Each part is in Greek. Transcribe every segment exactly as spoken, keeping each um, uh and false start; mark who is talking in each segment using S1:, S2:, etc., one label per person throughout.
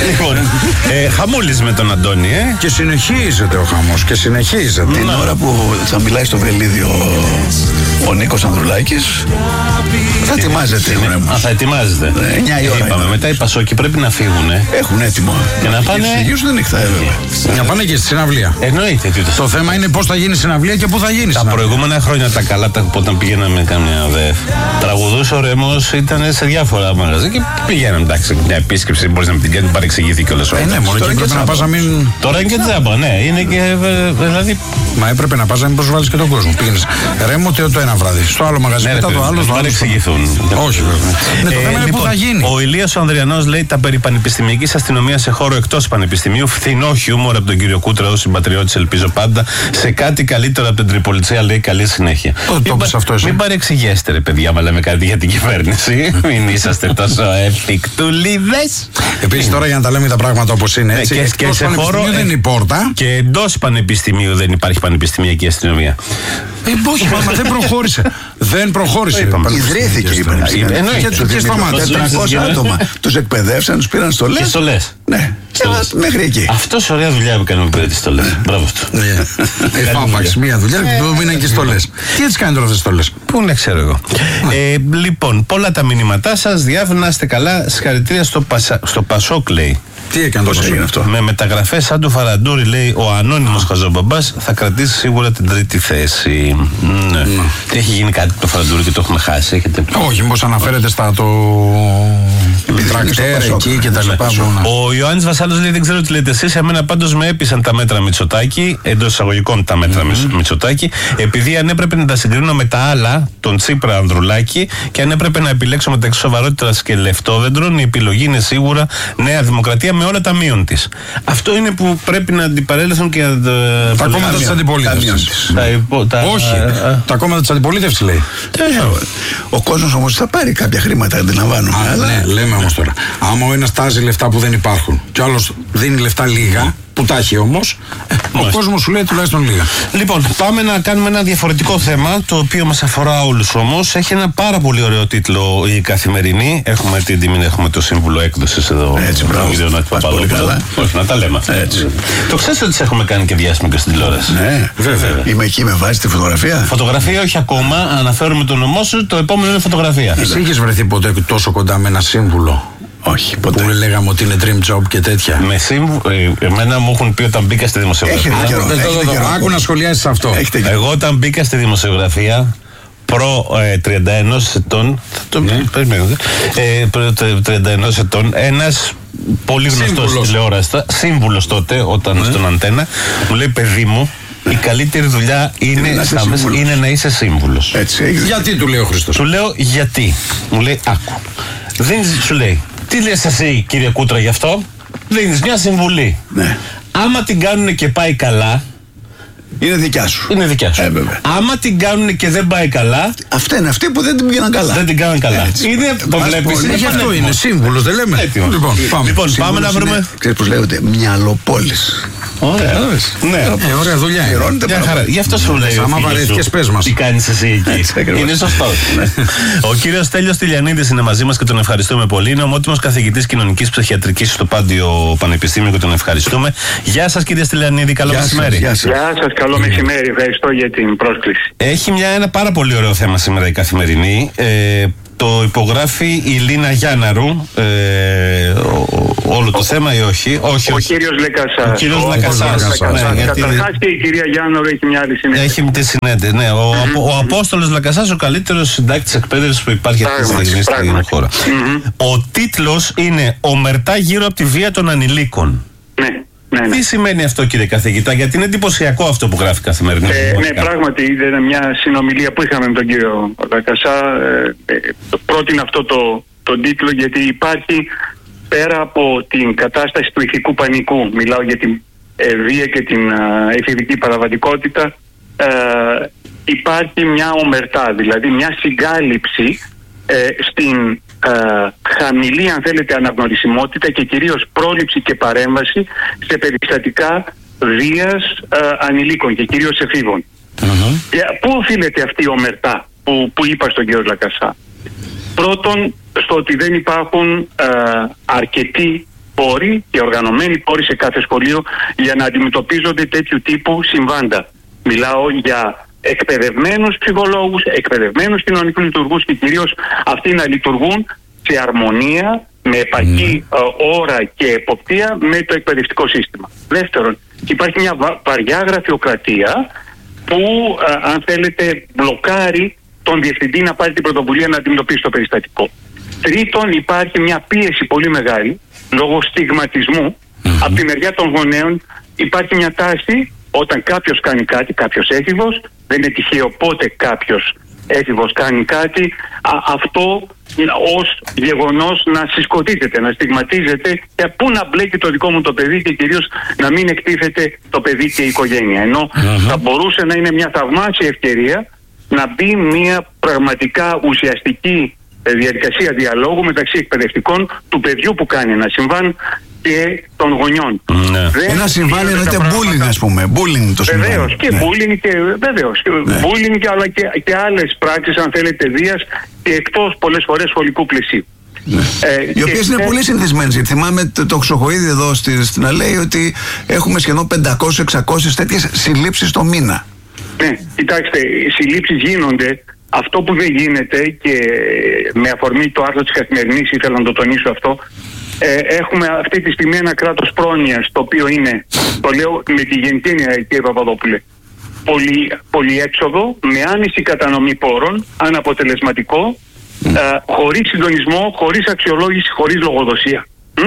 S1: Λοιπόν, ε, χαμούλης με τον Αντώνη, ε.
S2: Και συνεχίζεται ο χαμός και συνεχίζεται.
S3: Την ώρα που θα μιλάει στο βελίδι ο, ο Νίκος Ανδρουλάκης, θα ετοιμάζεται.
S1: Α, θα ετοιμάζεται.
S3: εννιά η ώρα.
S1: Είπαμε, μετά οι Πασόκοι πρέπει να φύγουν.
S3: Έχουν έτοιμο.
S1: Και να πάνε.
S3: Εξηγήσουν νύχτα, βέβαια.
S2: Να πάνε και στη συναυλία.
S1: Εννοείται.
S2: Το θέμα είναι πώς θα γίνει συναυλία και πού θα γίνει.
S1: Τα προηγούμενα χρόνια τα καλά, τα, όταν πηγαίναμε κάμια ΔΕΦ, τραγουδούσε ο Ρέμος, ήταν σε διάφορα μαγαζιά και πηγαίναμε. Εντάξει, μια επίσκεψη μπορεί να την κάνει, παρεξηγηθεί κιόλας.
S2: Ε, ναι, μόνο και πρέπει να πας να μην.
S1: Τώρα είναι και τζάμπα, ναι, είναι και. Δηλαδή.
S2: Μα έπρεπε να πας να μην προσβάλλεις και τον κόσμο. Πήγαινες Ρέμο το ένα βράδυ. Στο άλλο μαγαζί,
S1: Ναι,
S2: μετά
S1: ρε,
S2: το άλλο.
S1: δεν παρεξηγηθούν.
S2: Όχι, βέβαια. Ναι, το θέμα είναι πού θα γίνει.
S1: Ο Ηλίας ο Ανδριανός λέει τα περί πανεπιστημιακής αστυνομίας σε χώρο εκτός πανεπιστημίου. Φθηνό χιούμορ από τον κύριο Κούτρα, ως συμπατριώτης, ελπίζω πάντα σε κάτι καλύτερο από την Τριπολιτσία. Λέει καλή συνέχεια.
S2: Το, το πες αυτό εσύ.
S1: Μην παρεξηγέστε, ρε παιδιά, μα λέμε κάτι για την κυβέρνηση. Μην είσαστε τόσο εφικτουλίδες.
S2: Επίσης, τώρα για να τα λέμε τα πράγματα όπως είναι. Έτσι,
S1: και, και σε χώρο
S2: δεν είναι η πόρτα.
S1: Και εντός πανεπιστημίου δεν υπάρχει πανεπιστημιακή αστυνομία.
S2: Ε, όχι, μα δεν προχώρησε. Δεν προχώρησε.
S3: Ιδρύθηκε η πανεπιστημιακή.
S2: Και σταμάτησε.
S3: τετρακόσια άτομα. Τους εκπαιδεύσαν, τους πήραν στολές.
S1: Και στολές.
S3: Ναι, μέχρι εκεί.
S1: Αυτός ωραία δουλειά που κάνουμε πριν τις στολές. Μπράβο του.
S2: Εφάπαξ, μία δουλειά και το μείναν και στολές. Τι έτσι κάνει τώρα αυτές τις στολές?
S1: Πού να ξέρω εγώ. ε, λοιπόν, πολλά τα μηνύματά σας. Διάφορα, να είστε καλά. Συγχαρητήρια στο, Πασα, στο Πασόκ, λέει.
S2: Τι έκανε τόσο έγινε αυτό?
S1: Με μεταγραφές σαν του Φαραντούρη, λέει ο ανώνυμος χαζομπαμπάς, θα κρατήσει σίγουρα την τρίτη θέση. Ναι. Ναι. Τι έχει γίνει κάτι το Φαραντούρη και το έχουμε χάσει? Έχετε...
S2: Όχι, μήπως αναφέρεται στα το. Τρακτέρ εκεί και τα λοιπά.
S1: Ο Ιωάννης Βασάλος λέει: δεν ξέρω τι λέτε εσείς. Εμένα πάντως με έπεισαν τα μέτρα Μητσοτάκη, εντός εισαγωγικών τα μέτρα mm-hmm. Μητσοτάκη, επειδή αν έπρεπε να τα συγκρίνω με τα άλλα, τον Τσίπρα Ανδρουλάκη, και αν έπρεπε να επιλέξω μεταξύ σοβαρότητας και λεφτόδεντρων, η επιλογή είναι σίγουρα Νέα Δημοκρατία με όλα τα μείον της. Αυτό είναι που πρέπει να αντιπαρέλθουν και να.
S2: Τα κόμματα της αντιπολίτευσης. Όχι, τα κόμματα της αντιπολίτευσης λέει.
S3: Ο κόσμος όμως θα πάρει κάποια χρήματα, αντιλαμβάνομαι.
S2: Ναι, λέμε όμως τώρα. Άμα ο ένας τάζει λεφτά που δεν υπάρχουν και ο άλλος δίνει λεφτά λίγα, που τα έχει όμως, ο κόσμος σου λέει τουλάχιστον λίγα.
S1: Λοιπόν, πάμε να κάνουμε ένα διαφορετικό θέμα, το οποίο μας αφορά όλους όμως. Έχει ένα πάρα πολύ ωραίο τίτλο η Καθημερινή. Έχουμε την τιμή να έχουμε το σύμβουλο έκδοσης εδώ.
S3: Έτσι, μπράβο. Πολύ καλά.
S1: Όχι, να τα λέμε.
S3: Έτσι.
S1: Το ξέρεις ότι τις έχουμε κάνει και διάσημο και στην τηλεόραση?
S3: Ναι, βέβαια. Είμαι εκεί με βάση τη φωτογραφία.
S1: Φωτογραφία όχι ακόμα, αναφέρουμε το όνομά σου, το επόμενο είναι φωτογραφία.
S2: Εσύ είχες βρεθεί ποτέ τόσο κοντά με ένα σύμβουλο?
S3: Όχι, ποτέ.
S2: Που λέγαμε ότι είναι dream job και τέτοια.
S1: Με σύμβουλο, ε, εμένα μου έχουν πει όταν μπήκα στη δημοσιογραφία.
S2: Άκου να σχολιάσεις αυτό.
S1: Εγώ όταν μπήκα στη δημοσιογραφία προ ε, τριάντα ένα ετών, θα το ναι. περιμένετε, ε, προ τριάντα ένα ετών, ένας πολύ γνωστός τηλεόραση, σύμβουλος τότε, όταν ναι. στον Αντένα, μου λέει: παιδί μου, η καλύτερη δουλειά είναι, είναι, να, μέσα, είναι να είσαι σύμβουλος.
S3: Έτσι,
S2: γιατί του λέει ο Χριστός?
S1: Του λέω γιατί. Μου λέει: άκου. Δίνεις, σου λέει, τι λες εσύ κύριε Κούτρα γι' αυτό? Δίνεις μια συμβουλή.
S3: Ναι.
S1: Άμα την κάνουν και πάει καλά,
S3: είναι δικιά σου.
S1: Είναι δικιά σου.
S3: Ε,
S1: άμα την κάνουν και δεν πάει καλά,
S3: αυτά είναι αυτοί που δεν την πήγαιναν καλά.
S1: Δεν την κάνουν καλά.
S3: Έτσι.
S1: Είναι, το βλέπεις.
S2: Είναι αυτό, είναι σύμβουλος, δεν λέμε.
S1: Έτοιμο.
S2: Λοιπόν, πάμε,
S1: λοιπόν, πάμε να βρούμε.
S3: Ξέρεις πώς λέγονται? Μυαλοπόλης.
S1: Ωραία.
S2: Ναι, ε, ωραία δουλειά.
S3: Μια
S1: χαρά. Γι' αυτό σου λέει.
S2: Άμα βαρέθηκες, πες μας.
S1: Τι κάνεις εσύ εκεί? Είναι σωστό. Ο κύριος Στέλιος Τηλιανίδης είναι μαζί μας και τον ευχαριστούμε πολύ. Είναι ομότιμος καθηγητής κοινωνικής ψυχιατρικής στο Πάντιο Πανεπιστήμιο και τον ευχαριστούμε. Γεια σας κύριε Στυλιανίδη, καλό μεσημέρι.
S4: Γεια σας, καλό μεσημέρι. Ευχαριστώ για την πρόσκληση.
S1: Έχει μια, ένα πάρα πολύ ωραίο θέμα σήμερα η Καθημερινή. Ε, το υπογράφει η Λίνα Γιάνναρου. Ε, ο, όλο το θέμα ή όχι? Όχι,
S4: ο
S1: όχι.
S4: κύριος Λεκασάς.
S1: Ο κύριος Λεκασάς.
S4: Ναι, καταρχάς και η κυρία Γιάνναρου έχει μια άλλη συνέντευξη.
S1: Έχει τη συνέντευξη, ναι. Ο, mm-hmm. ο Απόστολος Λεκασάς, ο καλύτερος συντάκτης εκπαίδευσης που υπάρχει αυτή τη στιγμή στην χώρα. Mm-hmm. Ο τίτλος είναι «Ομερτά γύρω από τη βία των ανηλίκων».
S4: Ναι. Ναι, ναι.
S1: Τι σημαίνει αυτό κύριε καθηγητά? Γιατί είναι εντυπωσιακό αυτό που γράφει Καθημερινή.
S4: Ε, ναι, πράγματι ήταν μια συνομιλία που είχαμε με τον κύριο Λακασά. Ε, ε, πρότεινε αυτό το, το τίτλο γιατί υπάρχει πέρα από την κατάσταση του ηθικού πανικού, μιλάω για την ε, βία και την ε, εφηβική παραβατικότητα, ε, υπάρχει μια ομερτά, δηλαδή μια συγκάλυψη ε, στην Uh, χαμηλή αν θέλετε αναγνωρισιμότητα και κυρίως πρόληψη και παρέμβαση σε περιστατικά βίας uh, ανηλίκων και κυρίως εφήβων. Uh-huh. Πού οφείλεται αυτή η ομερτά που, που είπα στον κύριο Λακασά? Πρώτον, στο ότι δεν υπάρχουν uh, αρκετοί πόροι και οργανωμένοι πόροι σε κάθε σχολείο για να αντιμετωπίζονται τέτοιου τύπου συμβάντα. Μιλάω για εκπαιδευμένους ψυχολόγους, εκπαιδευμένους κοινωνικούς λειτουργούς και κυρίως αυτοί να λειτουργούν σε αρμονία, με επαρκή mm. ώρα και εποπτεία με το εκπαιδευτικό σύστημα. Δεύτερον, υπάρχει μια βα- βαριά γραφειοκρατία που, α, αν θέλετε, μπλοκάρει τον διευθυντή να πάρει την πρωτοβουλία να αντιμετωπίσει το περιστατικό. Τρίτον, υπάρχει μια πίεση πολύ μεγάλη λόγω στιγματισμού. Mm-hmm. Από τη μεριά των γονέων υπάρχει μια τάση όταν κάποιος κάνει κάτι, κάποιος έφηβος, δεν είναι τυχαίο πότε κάποιος έφηβος κάνει κάτι, α, αυτό ως γεγονός να συσκοτίζεται, να στιγματίζεται και πού να μπλέκει το δικό μου το παιδί και κυρίως να μην εκτίθεται το παιδί και η οικογένεια. Ενώ mm-hmm. θα μπορούσε να είναι μια θαυμάσια ευκαιρία να μπει μια πραγματικά ουσιαστική διαδικασία διαλόγου μεταξύ εκπαιδευτικών του παιδιού που κάνει ένα συμβάν και των γονιών.
S3: Ναι. Ένα συμβάν εννοείται bullying, ας πούμε. Bullying το συμβάν.
S4: Βεβαίως και
S3: ναι.
S4: bullying και, βεβαίως, ναι. bullying αλλά και, και άλλες πράξεις, αν θέλετε, βίας και εκτός πολλές φορές σχολικού πλαισίου.
S3: Ναι. Ε, οι οποίες είναι ε... πολύ συνηθισμένες. Θυμάμαι το, το Χρυσοχοΐδη εδώ στη, στην να λέει ότι έχουμε σχεδόν πεντακόσιες με εξακόσιες τέτοιες συλλήψεις το μήνα.
S4: Ναι, κοιτάξτε, οι συλλήψεις γίνονται. Αυτό που δεν γίνεται, και με αφορμή το άρθρο της Καθημερινής ήθελα να το τονίσω αυτό, ε, έχουμε αυτή τη στιγμή ένα κράτος πρόνοιας, το οποίο είναι, το λέω με τη γενική έννοια, κύριε Παπαδόπουλε, πολύ, πολύ έξοδο, με άνηση κατανομή πόρων, αναποτελεσματικό, ε, χωρίς συντονισμό, χωρίς αξιολόγηση, χωρίς λογοδοσία. Μ?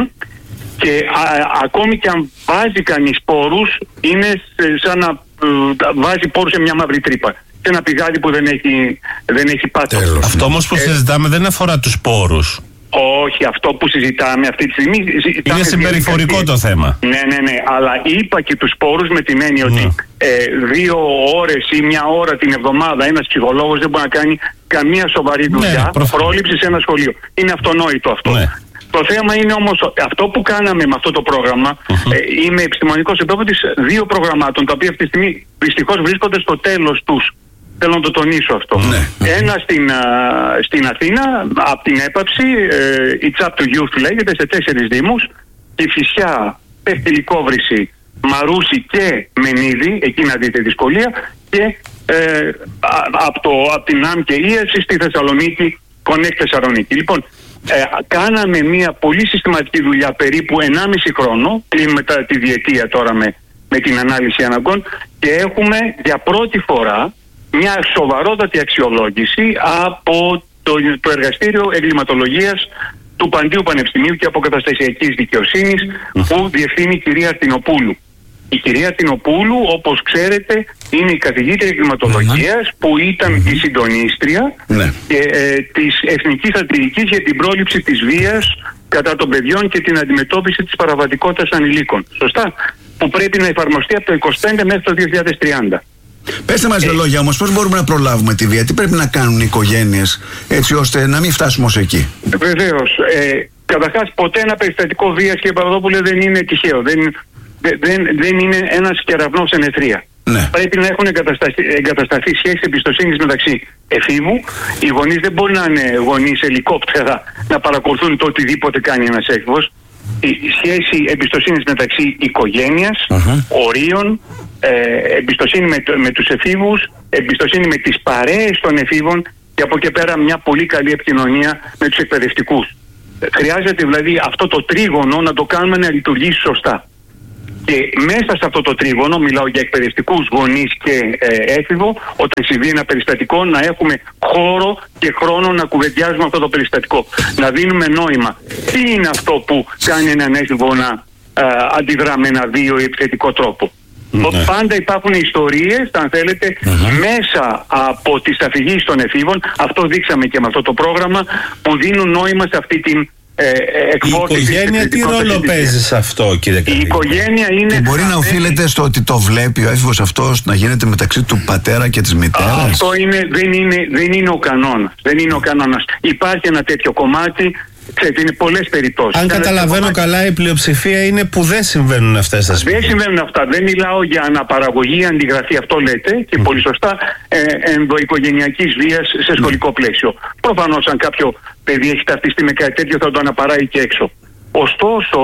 S4: Και α, ακόμη και αν βάζει κανείς πόρους, είναι σαν να ε, βάζει πόρους σε μια μαύρη τρύπα. Σε ένα πηγάδι που δεν έχει, δεν έχει πάτο.
S1: Αυτό όμως που ε, συζητάμε δεν αφορά τους πόρους.
S4: Όχι, αυτό που συζητάμε αυτή τη στιγμή
S1: είναι συμπεριφορικό το θέμα.
S4: Ναι, ναι, ναι, αλλά είπα και τους πόρους με την έννοια ναι. ότι ε, δύο ώρες ή μια ώρα την εβδομάδα ένας ψυχολόγος δεν μπορεί να κάνει καμία σοβαρή δουλειά ναι, πρόληψη σε ένα σχολείο. Είναι αυτονόητο αυτό. Ναι. Το θέμα είναι όμως αυτό που κάναμε με αυτό το πρόγραμμα. Uh-huh. ε, είμαι επιστημονικός επίπεδος δύο προγραμμάτων, τα οποία αυτή τη στιγμή δυστυχώς βρίσκονται στο τέλος τους. Θέλω να το τονίσω αυτό. Mm-hmm. Ένα στην, α, στην Αθήνα, από την έπαψη, ε, It's Up to Youth λέγεται, σε τέσσερις δήμους. Η Φυσιά, Πεφτιλικόβρηση, Μαρούσι και Μενίδη, εκεί να δείτε δυσκολία. Και ε, από απ την ΑΜ και ίαση στη Θεσσαλονίκη, Connect Θεσσαλονίκη. Λοιπόν, ε, κάναμε μια πολύ συστηματική δουλειά περίπου ενάμιση χρόνο, πριν μετά τη διετία τώρα με, με την ανάλυση αναγκών, και έχουμε για πρώτη φορά μια σοβαρότατη αξιολόγηση από το, το Εργαστήριο Εγκληματολογίας του Παντίου Πανεπιστημίου και Αποκαταστασιακής Δικαιοσύνης που διευθύνει η κυρία Αρτινοπούλου. Η κυρία Αρτινοπούλου, όπως ξέρετε, είναι η καθηγήτρια εγκληματολογίας που ήταν η συντονίστρια
S3: ναι.
S4: και, ε, της Εθνικής Στρατηγικής για την πρόληψη της βίας κατά των παιδιών και την αντιμετώπιση της παραβατικότητας ανηλίκων. Σωστά? Που πρέπει να εφαρμοστεί από το είκοσι πέντε μέχρι το δύο χιλιάδες τριάντα.
S3: Πέστε μας δύο ε, λόγια όμως, πώς μπορούμε να προλάβουμε τη βία, τι πρέπει να κάνουν οι οικογένειες έτσι ώστε να μην φτάσουμε ως εκεί.
S4: Βεβαίως. Ε, καταρχάς, ποτέ ένα περιστατικό βίας, κύριε Παπαδόπουλε, δεν είναι τυχαίο. Δεν, δεν, δεν είναι ένας κεραυνός εν αιθρία. Ναι. Πρέπει να έχουν εγκατασταθεί, εγκατασταθεί σχέσεις εμπιστοσύνης μεταξύ εφήβου. Οι γονείς δεν μπορεί να είναι γονείς ελικόπτερα να παρακολουθούν το οτιδήποτε κάνει ένας έφηβος. Η σχέση εμπιστοσύνης μεταξύ οικογένειας, uh-huh. ορίων, ε, εμπιστοσύνη με, με τους εφήβους, εμπιστοσύνη με τις παρέες των εφήβων και από εκεί πέρα μια πολύ καλή επικοινωνία με τους εκπαιδευτικούς. Χρειάζεται δηλαδή αυτό το τρίγωνο να το κάνουμε να λειτουργήσει σωστά. Και μέσα σε αυτό το τρίγωνο, μιλάω για εκπαιδευτικούς, γονείς και ε, έφηβο, όταν συμβεί ένα περιστατικό, να έχουμε χώρο και χρόνο να κουβεντιάζουμε αυτό το περιστατικό. Να δίνουμε νόημα. Τι είναι αυτό που κάνει έναν έφηβο να ε, αντιδρά με ένα βίαιο ή επιθετικό τρόπο. Ναι. Πάντα υπάρχουν ιστορίες, αν θέλετε, mm-hmm. μέσα από τις αφηγήσεις των εφήβων. Αυτό δείξαμε και με αυτό το πρόγραμμα, που δίνουν νόημα σε αυτή την Ε,
S1: η οικογένεια τι ρόλο παίζει σε αυτό, κύριε Καλή?
S4: Η οικογένεια είναι.
S3: Και μπορεί να οφείλεται στο ότι το βλέπει ο έφηβος αυτός να γίνεται μεταξύ του πατέρα και της μητέρας.
S4: Αυτό είναι, δεν, είναι, δεν είναι ο κανόνας. Δεν είναι ο κανόνας. Υπάρχει ένα τέτοιο κομμάτι. Ξέρετε, είναι πολλές περιπτώσεις.
S1: Αν καταλαβαίνω κομμάτι... καλά, η πλειοψηφία είναι που δεν συμβαίνουν αυτές τα σπίτια.
S4: Δεν συμβαίνουν αυτά. Δεν μιλάω για αναπαραγωγή, αντιγραφή. Αυτό λέτε και mm. πολύ σωστά. Ε, ενδοοικογενειακής βίας σε σχολικό πλαίσιο. Προφανώς, αν κάποιο παιδί έχει ταυτιστεί με κάτι τέτοιο, θα το αναπαράγει και έξω. Ωστόσο,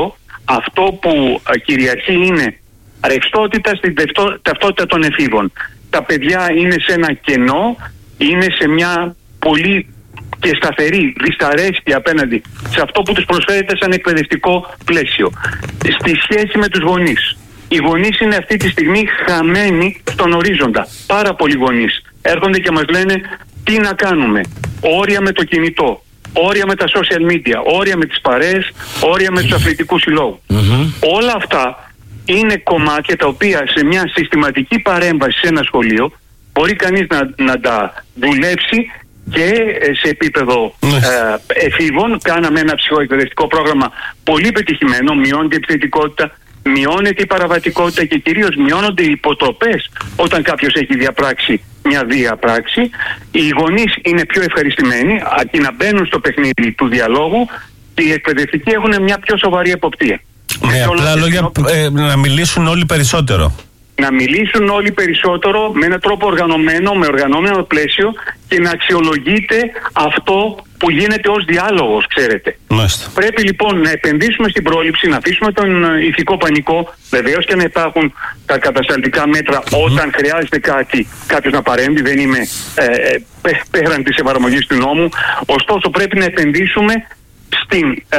S4: αυτό που κυριαρχεί είναι ρευστότητα στην ταυτότητα των εφήβων. Τα παιδιά είναι σε ένα κενό, είναι σε μια πολύ και σταθερή δυσαρέσκεια απέναντι σε αυτό που τους προσφέρεται σαν εκπαιδευτικό πλαίσιο. Στη σχέση με τους γονείς. Οι γονείς είναι αυτή τη στιγμή χαμένοι στον ορίζοντα. Πάρα πολλοί γονείς έρχονται και μας λένε τι να κάνουμε. Όρια με το κινητό, όρια με τα social media, όρια με τις παρέες, όρια με τους αθλητικούς συλλόγους. Mm-hmm. Όλα αυτά είναι κομμάτια τα οποία σε μια συστηματική παρέμβαση σε ένα σχολείο μπορεί κανείς να, να τα δουλέψει και σε επίπεδο mm. ε, εφήβων. Κάναμε ένα ψυχοεκπαιδευτικό πρόγραμμα πολύ πετυχημένο, μειώνεται η επιθετικότητα, μειώνεται η παραβατικότητα και κυρίως μειώνονται οι υποτροπές όταν κάποιος έχει διαπράξει μια βία πράξη. Οι γονείς είναι πιο ευχαριστημένοι, αρκεί να μπαίνουν στο παιχνίδι του διαλόγου, και οι εκπαιδευτικοί έχουν μια πιο σοβαρή εποπτεία.
S1: Με απλά λόγια, ε, να μιλήσουν όλοι περισσότερο.
S4: Να μιλήσουν όλοι περισσότερο με έναν τρόπο οργανωμένο, με οργανωμένο πλαίσιο, και να αξιολογείται αυτό που γίνεται ως διάλογος, ξέρετε.
S1: Μάλιστα.
S4: Πρέπει λοιπόν να επενδύσουμε στην πρόληψη, να αφήσουμε τον ηθικό πανικό, βεβαίως και να υπάρχουν τα κατασταλτικά μέτρα mm-hmm. όταν χρειάζεται κάτι, κάποιος να παρέμβει, δεν είμαι ε, ε, πέραν της εφαρμογής του νόμου. Ωστόσο πρέπει να επενδύσουμε στην ε,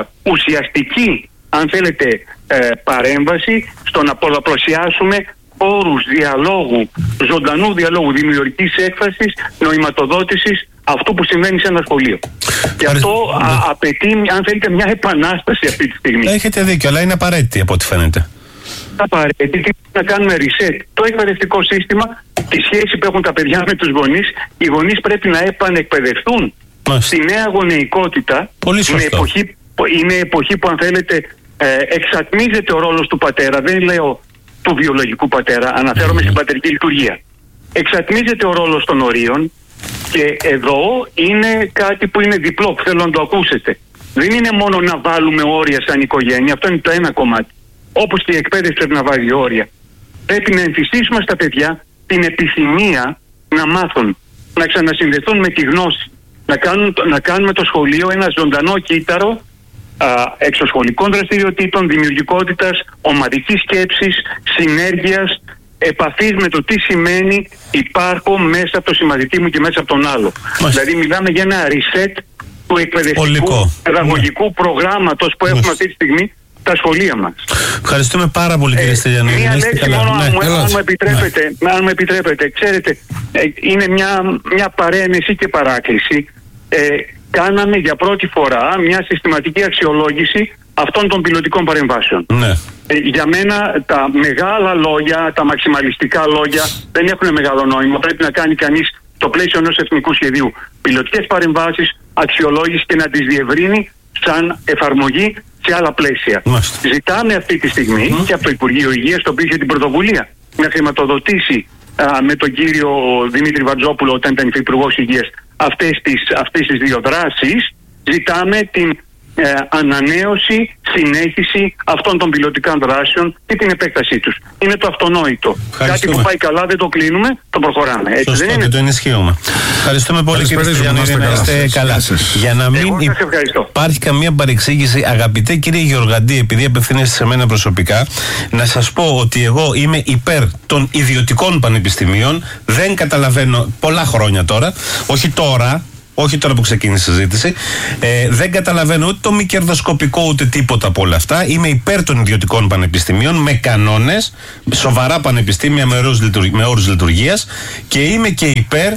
S4: ουσιαστική, αν θέλετε, ε, παρέμβαση, στο να πολλαπλασιάσουμε όρους διαλόγου, ζωντανού διαλόγου, δημιουργικής έκφρασης, νοηματοδότησης αυτού που συμβαίνει σε ένα σχολείο. Και αυτό α, απαιτεί, αν θέλετε, μια επανάσταση αυτή τη στιγμή.
S1: Έχετε δίκιο, αλλά είναι απαραίτητη από ό,τι φαίνεται.
S4: Απαραίτητη να κάνουμε reset το εκπαιδευτικό σύστημα, τη σχέση που έχουν τα παιδιά με τους γονείς. Οι γονείς πρέπει να επανεκπαιδευτούν στη νέα γονεϊκότητα.
S1: Πολύ σωστό.
S4: Είναι εποχή, είναι εποχή που, αν θέλετε, ε, εξατμίζεται ο ρόλος του πατέρα. Δεν λέω του βιολογικού πατέρα, αναφέρομαι mm. στην πατερική λειτουργία. Εξατμίζεται ο ρόλος των ορίων, και εδώ είναι κάτι που είναι διπλό, που θέλω να το ακούσετε. Δεν είναι μόνο να βάλουμε όρια σαν οικογένεια, αυτό είναι το ένα κομμάτι. Όπως και η εκπαίδευση πρέπει να βάζει όρια. Πρέπει να εμφυσίσουμε στα παιδιά την επιθυμία να μάθουν, να ξανασυνδεθούν με τη γνώση, να, κάνουν, να κάνουμε το σχολείο ένα ζωντανό κύτταρο α, εξωσχολικών δραστηριοτήτων, δημιουργικότητας, ομαδικής σκέψης, συνέργειας, επαφής με το τι σημαίνει υπάρχω μέσα από το συμμαθητή μου και μέσα από τον άλλο. Μάλιστα. Δηλαδή μιλάμε για ένα reset του εκπαιδευτικού Ολικό. παιδαγωγικού ναι. προγράμματος που έχουμε ναι. αυτή τη στιγμή τα σχολεία μας.
S1: Ευχαριστούμε πάρα πολύ, κύριε Στυλιανίδη.
S4: Μία λέξη μόνο, ναι. αν, μου, αν, μου επιτρέπετε, ναι. αν μου επιτρέπετε, ξέρετε, ε, είναι μια, μια παρένεση και παράκληση. Ε, κάναμε για πρώτη φορά μια συστηματική αξιολόγηση αυτών των πιλωτικών παρεμβάσεων. Ναι. Ε, για μένα τα μεγάλα λόγια, τα μαξιμαλιστικά λόγια δεν έχουν μεγάλο νόημα. Πρέπει να κάνει κανείς το πλαίσιο ενός εθνικού σχεδίου πιλωτικές παρεμβάσεις, αξιολόγηση, και να τις διευρύνει σαν εφαρμογή σε άλλα πλαίσια. Μάλιστα. Ζητάμε αυτή τη στιγμή mm. και από το Υπουργείο Υγείας, το οποίο είχε την πρωτοβουλία να χρηματοδοτήσει α, με τον κύριο Δημήτρη Βατζόπουλο, όταν ήταν Υπουργός Υγείας, αυτές τις, αυτές τις δύο δράσεις. Ζητάμε την ε, ανανέωση, συνέχιση αυτών των πιλωτικών δράσεων και την επέκτασή τους. Είναι το αυτονόητο. Κάτι που πάει καλά δεν το κλείνουμε, το προχωράμε. Έτσι
S1: Σωστό,
S4: δεν είναι?
S1: Και το ενισχύουμε. Ευχαριστούμε πολύ, κύριε Στυλιανίδη, να είστε καλά. Για να μην υπάρχει καμία παρεξήγηση, αγαπητέ κύριε Γεωργαντή, επειδή απευθύνεστε σε μένα προσωπικά, να σας πω ότι εγώ είμαι υπέρ των ιδιωτικών πανεπιστημίων. Δεν καταλαβαίνω πολλά χρόνια τώρα, όχι τώρα. Όχι τώρα που ξεκίνησε η συζήτηση. Ε, δεν καταλαβαίνω ούτε το μη κερδοσκοπικό ούτε τίποτα από όλα αυτά. Είμαι υπέρ των ιδιωτικών πανεπιστημίων με κανόνες, σοβαρά πανεπιστήμια με όρους, λειτουργ, με όρους λειτουργίας, και είμαι και υπέρ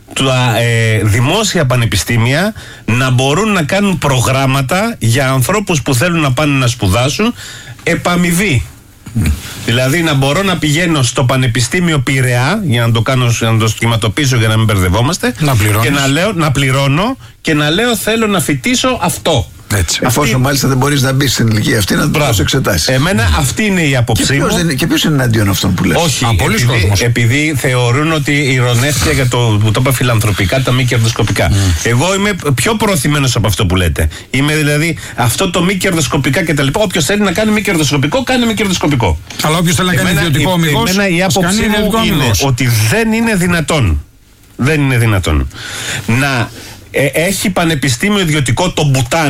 S1: τα ε, δημόσια πανεπιστήμια να μπορούν να κάνουν προγράμματα για ανθρώπους που θέλουν να πάνε να σπουδάσουν επαμοιβή. Δηλαδή να μπορώ να πηγαίνω στο Πανεπιστήμιο Πειραιά, για να το κάνω, να το σχηματοποιήσω για να μην μπερδευόμαστε,
S2: να
S1: και να λέω, να πληρώνω και να λέω θέλω να φοιτήσω αυτό.
S3: Έτσι. Εφόσον αυτή... μάλιστα δεν μπορείς να μπεις στην ηλικία αυτή να το εξετάσεις.
S1: Εμένα αυτή είναι η άποψή μου.
S3: Δεν... Και ποιος είναι εναντίον αυτών που λες?
S1: Όχι, Α, επειδή, επειδή θεωρούν ότι ηρωνεύτηκε για το που το είπα φιλανθρωπικά, τα μη κερδοσκοπικά. Mm. Εγώ είμαι πιο προωθημένος από αυτό που λέτε. Είμαι δηλαδή αυτό το μη κερδοσκοπικά κτλ. Όποιος θέλει να κάνει μη κερδοσκοπικό, κάνει μη κερδοσκοπικό.
S2: Αλλά όποιος θέλει να κάνει ιδιωτικό αμυγός,
S1: εμένα η άποψή μου είναι ότι δεν είναι δυνατόν. Δεν είναι δυνατόν να ε, έχει πανεπιστήμιο ιδιωτικό το Μπουτάν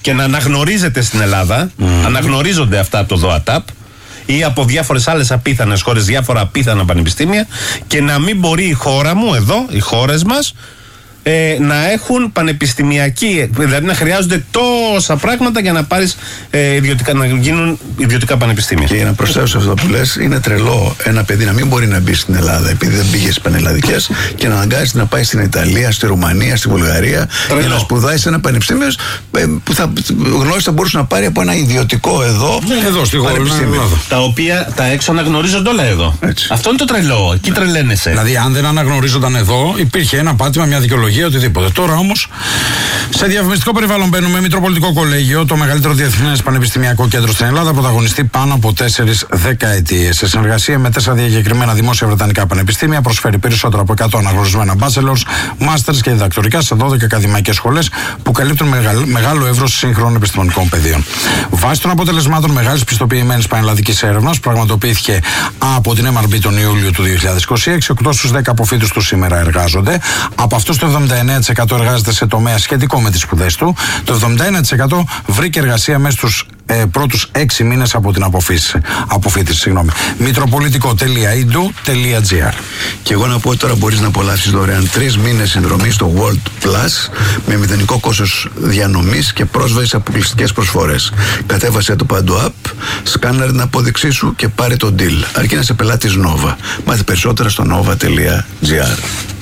S1: και να αναγνωρίζεται στην Ελλάδα, mm. αναγνωρίζονται αυτά από το ΔΟΑΤΑΠ ή από διάφορες άλλες απίθανες χώρες, διάφορα απίθανα πανεπιστήμια, και να μην μπορεί η χώρα μου εδώ, οι χώρες μας, Ε, να έχουν πανεπιστημιακή, δηλαδή να χρειάζονται τόσα πράγματα για να πάρεις ε, ιδιωτικά, να γίνουν ιδιωτικά πανεπιστήμια.
S3: Και για να προσθέσω σε αυτό που λες, είναι τρελό ένα παιδί να μην μπορεί να μπει στην Ελλάδα επειδή δεν πήγε στις πανελλαδικές και να αναγκάζεται να πάει στην Ιταλία, στη Ρουμανία, στη Βουλγαρία τρελό. για να σπουδάσει σε ένα πανεπιστήμιο που θα γνώρισε θα μπορούσε να πάρει από ένα ιδιωτικό εδώ,
S2: ναι, εδώ στη χώρα,
S1: τα οποία τα έξω αναγνωρίζονται όλα εδώ. Έτσι. Αυτό είναι το τρελό, εκεί ναι. τρελαίνεσαι.
S2: Δηλαδή, αν δεν αναγνωρίζονταν εδώ, υπήρχε ένα πάτημα, μια δικαιολογία, οτιδήποτε. Τώρα όμως, σε διαφημιστικό περιβάλλον μπαίνουμε. Μητροπολιτικό Κολέγιο, το μεγαλύτερο διεθνές πανεπιστημιακό κέντρο στην Ελλάδα, πρωταγωνιστεί πάνω από τέσσερις δεκαετίες. Σε συνεργασία με τέσσερα διακεκριμένα δημόσια βρετανικά πανεπιστήμια, προσφέρει περισσότερο από εκατό αναγνωρισμένα bachelors, masters και διδακτορικά σε δώδεκα ακαδημαϊκές σχολές που καλύπτουν μεγάλο, μεγάλο εύρος σύγχρονων επιστημονικών πεδίων. Βάσει των αποτελεσμάτων μεγάλης πιστοποιημένης πανελλαδικής έρευνας, πραγματοποιήθηκε από την εμ αρ μπι τον Ιούλιο του δύο χιλιάδες είκοσι έξι, οκτώ στους δέκα αποφύτους του σήμερα εργάζονται. Από αυτούς το εβδομήντα εννέα τοις εκατό εργάζεται σε τομέα σχετικό με τις σπουδές του. Το εβδομήντα ένα τοις εκατό βρήκε εργασία μέσα στους ε, πρώτους έξι μήνες από την αποφύτιση. αποφύτιση συγγνώμη. μητροπολιτικό τελεία ι ντου τελεία τζι άρ.
S3: Και εγώ να πω τώρα μπορείς να απολαύσεις δωρεάν τρεις μήνες συνδρομή στο World Plus με μηδενικό κόστος διανομής και πρόσβαση σε αποκλειστικές προσφορές. Κατέβασε το παντού app, σκάναρε την απόδειξή σου και πάρε το deal. Αρκεί να είσαι πελάτης Nova. Μάθε περισσότερα στο nova τελεία τζι άρ.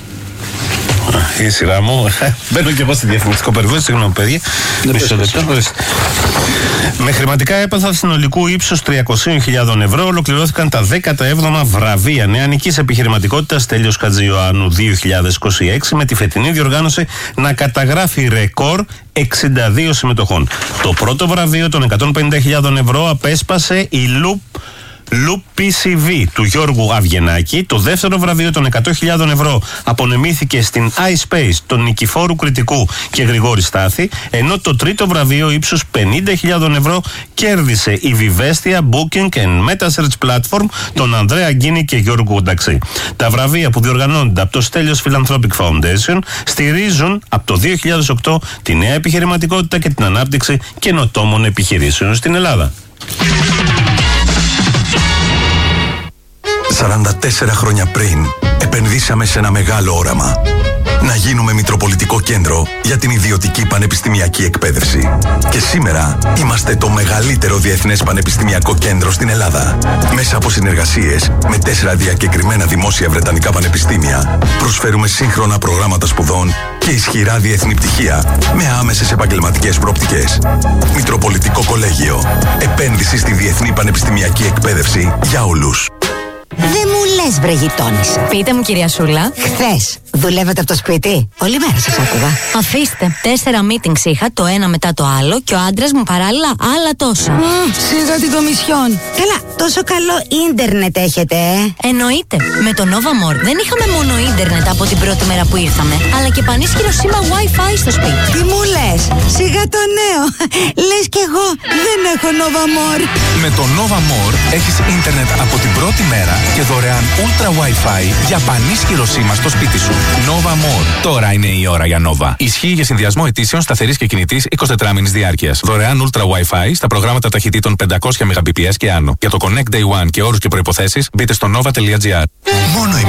S1: Η σειρά μου. Μπαίνω και εγώ στη διαφημιστικό περιβάλλον. Συγγνώμη, παιδιά. Μισό λεπτό. Με χρηματικά έπαθα συνολικού ύψους τριακόσιες χιλιάδες ευρώ ολοκληρώθηκαν τα δέκατα έβδομα βραβεία νεανικής επιχειρηματικότητας Τέλειος Χατζιωάννου δύο χιλιάδες είκοσι έξι, με τη φετινή διοργάνωση να καταγράφει ρεκόρ εξήντα δύο συμμετοχών. Το πρώτο βραβείο των εκατόν πενήντα χιλιάδες ευρώ απέσπασε η Loop Loop πι σι βι του Γιώργου Αυγενάκη. Το δεύτερο βραβείο των εκατό χιλιάδες ευρώ απονεμήθηκε στην iSpace των Νικηφόρου Κρητικού και Γρηγόρη Στάθη, ενώ το τρίτο βραβείο ύψους πενήντα χιλιάδες ευρώ κέρδισε η Vivestia Booking and Metasearch Platform των Ανδρέα Γκίνη και Γιώργου Νταξί. Τα βραβεία που διοργανώνονται από το Στέλιος Philanthropic Foundation στηρίζουν από το δύο χιλιάδες οκτώ τη νέα επιχειρηματικότητα και την ανάπτυξη καινοτόμων επιχειρήσεων στην Ελλάδα.
S5: σαράντα τέσσερα χρόνια πριν επενδύσαμε σε ένα μεγάλο όραμα. Να γίνουμε Μητροπολιτικό Κέντρο για την ιδιωτική πανεπιστημιακή εκπαίδευση. Και σήμερα είμαστε το μεγαλύτερο διεθνές πανεπιστημιακό κέντρο στην Ελλάδα. Μέσα από συνεργασίες με τέσσερα διακεκριμένα δημόσια βρετανικά πανεπιστήμια, προσφέρουμε σύγχρονα προγράμματα σπουδών και ισχυρά διεθνή πτυχία με άμεσες επαγγελματικές προοπτικές. Μητροπολιτικό Κολέγιο. Επένδυση στη διεθνή πανεπιστημιακή εκπαίδευση για όλους.
S6: Δεν μου λες, βρε γειτόνισσα.
S7: Πείτε μου, κυρία Σούλα.
S6: Χθες δουλεύετε από το σπίτι? Όλη μέρα σας άκουγα.
S7: Αφήστε. Τέσσερα meetings είχα, το ένα μετά το άλλο, και ο άντρας μου παράλληλα άλλα τόσα.
S6: Mm, σίγα την κομισιόν. Καλά, τόσο καλό ίντερνετ έχετε, ε?
S7: Εννοείται. Με το Nova More δεν είχαμε μόνο ίντερνετ από την πρώτη μέρα που ήρθαμε, αλλά και πανίσχυρο σήμα Wi-Fi στο σπίτι.
S6: Τι μου λες? Σιγά το νέο. Λες κι εγώ δεν έχω Nova More.
S5: Με το Nova More έχεις ίντερνετ από την πρώτη μέρα και δωρεάν Ultra Wi-Fi για πανίσχυρο σήμα στο σπίτι σου. Nova More. Τώρα είναι η ώρα για Nova. Ισχύει για συνδυασμό ετήσεων σταθερής και κινητής εικοσιτετράμηνης διάρκειας. Δωρεάν Ultra Wi-Fi στα προγράμματα ταχυτήτων πεντακόσια Mbps και άνω. Για το Connect Day One και όρους και προϋποθέσεις μπείτε στο nova τελεία τζι άρ. Μόνο